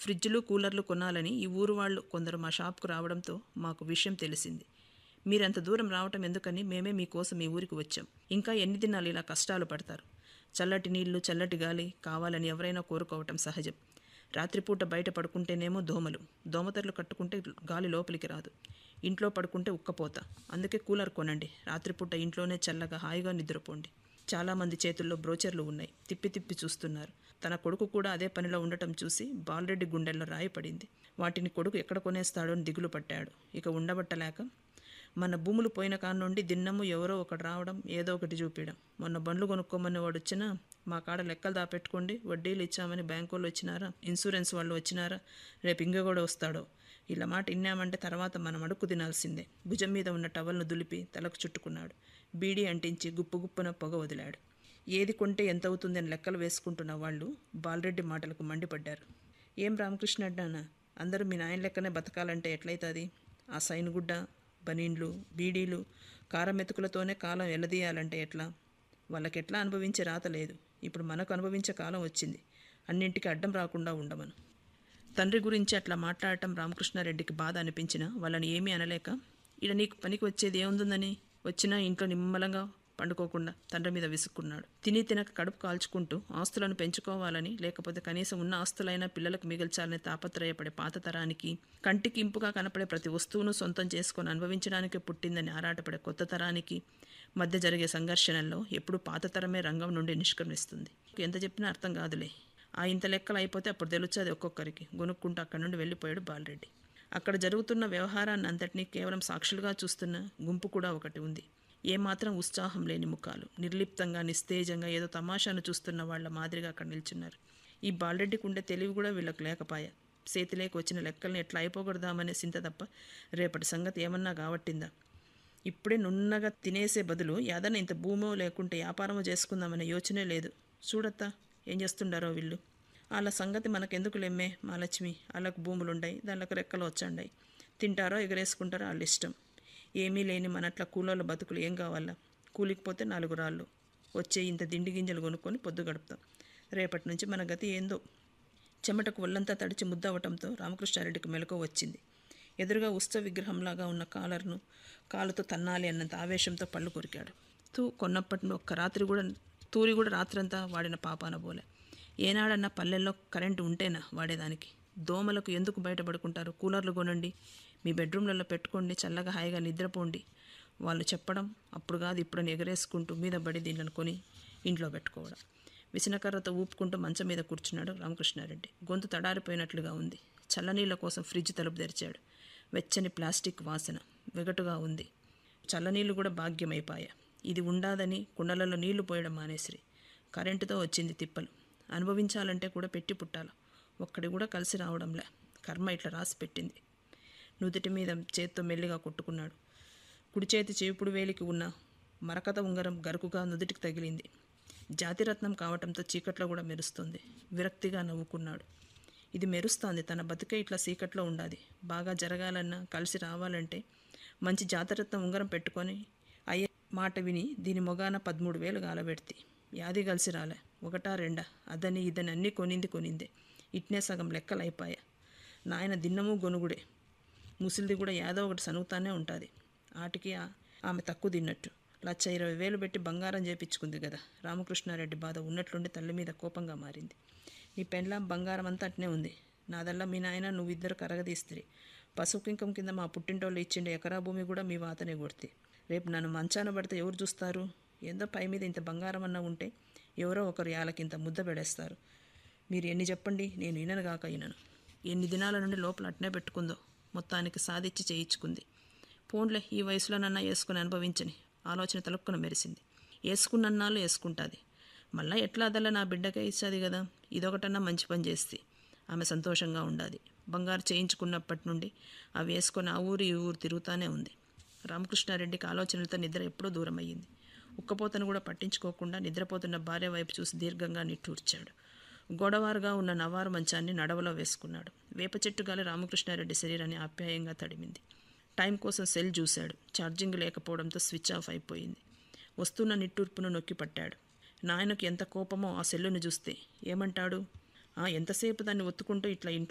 ఫ్రిడ్జ్లు కూలర్లు కొనాలని ఈ ఊరు వాళ్ళు కొందరు మా షాప్కు రావడంతో మాకు విషయం తెలిసింది. మీరంత దూరం రావటం ఎందుకని మేమే మీకోసం ఈ ఊరికి వచ్చాం. ఇంకా ఎన్ని దినాలు ఇలా కష్టాలు పడతారు? చల్లటి నీళ్లు, చల్లటి గాలి కావాలని ఎవరైనా కోరుకోవటం సహజం. రాత్రిపూట బయట పడుకుంటేనేమో దోమలు, దోమతెరలు కట్టుకుంటే గాలి లోపలికి రాదు. ఇంట్లో పడుకుంటే ఉక్కపోత. అందుకే కూలర్ కొనండి. రాత్రిపూట ఇంట్లోనే చల్లగా హాయిగా నిద్రపోండి. చాలామంది చేతుల్లో బ్రోచర్లు ఉన్నాయి. తిప్పి తిప్పి చూస్తున్నారు. తన కొడుకు కూడా అదే పనిలో ఉండటం చూసి బాలరెడ్డి గుండెల్లో రాయి పడింది. వాటిని కొడుకు ఎక్కడ కొనేస్తాడో అని దిగులు పట్టాడు. ఇక ఉండబట్టలేక, మన భూములు పోయిన కాడ నుండి దిన్నము ఎవరో ఒకటి రావడం, ఏదో ఒకటి చూపించడం. మొన్న బండ్లు కొనుక్కోమని వాడు వచ్చినా మా కాడ లెక్కలు దాపెట్టుకోండి, వడ్డీలు ఇచ్చామని బ్యాంకు వాళ్ళు వచ్చినారా, ఇన్సూరెన్స్ వాళ్ళు వచ్చినారా, రేపు ఇంక కూడా వస్తాడో. ఇలా మాట ఇన్నామంటే తర్వాత మనం అడుక్కు తినాల్సిందే. భుజం మీద ఉన్న టవల్ను దులిపి తలకు చుట్టుకున్నాడు. బీడీ అంటించి గుప్పు గుప్పున పొగ వదిలాడు. ఏది కొంటే ఎంత అవుతుందని లెక్కలు వేసుకుంటున్న వాళ్ళు బాలరెడ్డి మాటలకు మండిపడ్డారు. ఏం రామకృష్ణ అడ్డానా, అందరూ మీ నాయన లెక్కనే బతకాలంటే ఎట్లయితుంది? ఆ సైనుగుడ్డ, బనీండ్లు, బీడీలు, కారమెతుకులతోనే కాలం ఎల్లదీయాలంటే ఎట్లా? వాళ్ళకెట్లా అనుభవించే రాత లేదు. ఇప్పుడు మనకు అనుభవించే కాలం వచ్చింది. అన్నింటికి అడ్డం రాకుండా ఉండమను. తండ్రి గురించి అట్లా మాట్లాడటం రామకృష్ణారెడ్డికి బాధ అనిపించినా వాళ్ళని ఏమీ అనలేక, ఇడ నీకు పనికి వచ్చేది ఏముందని వచ్చినా ఇంట్లో నిమ్మలంగా పండుకోకుండా తండ్రి మీద విసుక్కున్నాడు. తిని తినక కడుపు కాల్చుకుంటూ ఆస్తులను పెంచుకోవాలని, లేకపోతే కనీసం ఉన్న ఆస్తులైనా పిల్లలకు మిగిల్చాలని తాపత్రయపడే పాత తరానికి, కంటికి ఇంపుగా కనపడే ప్రతి వస్తువును సొంతం చేసుకొని అనుభవించడానికి పుట్టిందని ఆరాటపడే కొత్త తరానికి మధ్య జరిగే సంఘర్షణల్లో ఎప్పుడు పాత తరమే రంగం నుండి నిష్క్రమిస్తుంది. ఎంత చెప్పినా అర్థం కాదులే. ఆ ఇంత లెక్కలు అయిపోతే అప్పుడు తెలుస్తుంది ఒక్కొక్కరికి. గొనుక్కుంటూ అక్కడి నుండి వెళ్ళిపోయాడు బాలరెడ్డి. అక్కడ జరుగుతున్న వ్యవహారాన్ని అంతటినీ కేవలం సాక్షులుగా చూస్తున్న గుంపు కూడా ఒకటి ఉంది. ఏమాత్రం ఉత్సాహం లేని ముఖాలు, నిర్లిప్తంగా నిస్తేజంగా ఏదో తమాషాను చూస్తున్న వాళ్ల మాదిరిగా అక్కడ నిల్చున్నారు. ఈ బాలరెడ్డికి ఉండే తెలివి కూడా వీళ్ళకు లేకపాయ. చేతిలేకి వచ్చిన లెక్కల్ని ఎట్లా అయిపోగొడదామనే సింత తప్ప రేపటి సంగతి ఏమన్నా కావట్టిందా? ఇప్పుడే నున్నగా తినేసే బదులు యాదన్న ఇంత భూమో లేకుంటే వ్యాపారమో చేసుకుందామనే యోచనే లేదు. చూడత్తా ఏం చేస్తుండారో వీళ్ళు. వాళ్ళ సంగతి మనకెందుకు లెమ్మే మా లక్ష్మి. వాళ్ళకు భూములుండయి, దానికి రెక్కలు వచ్చండాయి. తింటారో ఎగరేసుకుంటారో వాళ్ళ ఇష్టం. ఏమీ లేని మనట్ల కూలోళ్ళ బతుకులు ఏం కావాలా? కూలికిపోతే 4 రాళ్ళు వచ్చే ఇంత దిండి గింజలు కొనుక్కొని పొద్దు గడుపుతాం. రేపటి నుంచి మన గతి ఏందో. చెమటకు ఒళ్ళంతా తడిచి ముద్దవటంతో రామకృష్ణారెడ్డికి మెలకువ వచ్చింది. ఎదురుగా ఉత్సవ విగ్రహంలాగా ఉన్న కాలర్ను కాలుతో తన్నాలి అన్నంత ఆవేశంతో పళ్ళు కొరికాడు. కొన్నప్పటి ఒక్క రాత్రి కూడా తూరి కూడా రాత్రంతా వాడిన పాపాన పోలే. ఏనాడన్నా పల్లెల్లో కరెంటు ఉంటేనా వాడేదానికి? దోమలకు ఎందుకు బయటపడుకుంటారు? కూలర్లు కొనండి, మీ బెడ్రూమ్లలో పెట్టుకోండి, చల్లగా హాయిగా నిద్రపోండి. వాళ్ళు చెప్పడం అప్పుడు కాదు ఇప్పుడని ఎగరేసుకుంటూ మీద పడి దీనిని కొని ఇంట్లో పెట్టుకోవడం. విసనకర్రతో ఊపుకుంటూ మంచం మీద కూర్చున్నాడు రామకృష్ణారెడ్డి. గొంతు తడారిపోయినట్లుగా ఉంది. చల్లనీళ్ళ కోసం ఫ్రిడ్జ్ తలుపు తెరిచాడు. వెచ్చని ప్లాస్టిక్ వాసన వెగటుగా ఉంది. చల్లనీళ్ళు కూడా భాగ్యమైపాయా. ఇది ఉండాదని కుండలలో నీళ్లు పోయడం మానేసిరి. కరెంటుతో వచ్చింది తిప్పలు. అనుభవించాలంటే కూడా పెట్టి పుట్టాల. ఒక్కడి కూడా కలిసి రావడంలే. కర్మ ఇట్లా రాసి పెట్టింది. నుదుటి మీద చేత్తో మెల్లిగా కొట్టుకున్నాడు. కుడి చేతి చెవిపుడు వేలికి ఉన్న మరకత ఉంగరం గరుకుగా నుదుటికి తగిలింది. జాతిరత్నం కావటంతో చీకట్లో కూడా మెరుస్తుంది. విరక్తిగా నవ్వుకున్నాడు. ఇది మెరుస్తోంది. తన బతుకే ఇట్లా చీకట్లో ఉండాలి. బాగా జరగాలన్నా కలిసి రావాలంటే మంచి జాతిరత్నం ఉంగరం పెట్టుకొని అయ్యే మాట విని దీని మొగాన 13,000 గాలబెడితే యాది కలిసి రాలే. 1 2 అదని ఇదని అన్నీ కొనిందే. ఇట్నే సగం లెక్కలు అయిపోయా. నాయన దిన్నము గొనుగుడే. ముసిలిది కూడా యాదో ఒకటి సనుగుతానే ఉంటుంది. ఆటికి ఆమె తక్కువ తిన్నట్టు. 1,20,000 పెట్టి బంగారం చేపించుకుంది కదా. రామకృష్ణారెడ్డి బాధ ఉన్నట్లుండి తల్లి మీద కోపంగా మారింది. నీ పెండ్లాం బంగారం అంతా అట్నే ఉంది. నాదల్లా మీ నాయన నువ్విద్దరు కరగదీస్తిరి. పసుపు కింకం కింద మా పుట్టింటోళ్ళు ఇచ్చిండే ఎకరా భూమి కూడా మీ వాతనే కొడితే రేపు నన్ను మంచాన పడితే ఎవరు చూస్తారు? ఏందో పై మీద ఇంత బంగారం అన్నా ఉంటే ఎవరో ఒకరు యాలకింత ముద్ద పెడేస్తారు. మీరు ఎన్ని చెప్పండి, నేను విననుగాక వినను. ఎన్ని దినాల నుండి లోపల అట్నే పెట్టుకుందో. మొత్తానికి సాధించి చేయించుకుంది. పోన్లే, ఈ వయసులోనన్నా వేసుకుని అనుభవించని ఆలోచన తలుక్కున మెరిసింది. వేసుకున్నన్నాళ్ళు వేసుకుంటుంది. మళ్ళీ ఎట్లా అదల్లా నా బిడ్డకే ఇస్తుంది కదా. ఇదొకటన్నా మంచి పని చేస్తే ఆమె సంతోషంగా ఉండాలి. బంగారు చేయించుకున్నప్పటి నుండి అవి వేసుకొని ఆ ఊరు ఈ ఊరు తిరుగుతూనే ఉంది. రామకృష్ణారెడ్డికి ఆలోచనలతో నిద్ర ఎప్పుడూ దూరం అయ్యింది. ఉక్కపోతను కూడా పట్టించుకోకుండా నిద్రపోతున్న భార్య వైపు చూసి దీర్ఘంగా నిట్టూర్చాడు. గోడవారుగా ఉన్న నవారు మంచాన్ని నడవలో వేసుకున్నాడు. వేప చెట్టు గాలి రామకృష్ణారెడ్డి శరీరాన్ని ఆప్యాయంగా తడిమింది. టైం కోసం సెల్ చూశాడు. ఛార్జింగ్ లేకపోవడంతో స్విచ్ ఆఫ్ అయిపోయింది. వస్తున్న నిట్టూర్పును నొక్కి పట్టాడు. నాయనకు ఎంత కోపమో ఆ సెల్లును చూస్తే. ఏమంటాడు? ఎంతసేపు దాన్ని ఒత్తుకుంటూ ఇట్లా